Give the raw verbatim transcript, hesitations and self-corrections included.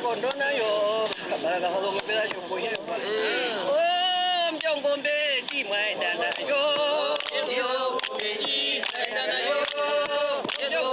kondona yo kabara ho ngopela chombo hiyo oh mjongombe timwa endana yo yo ngombe timwa endana yo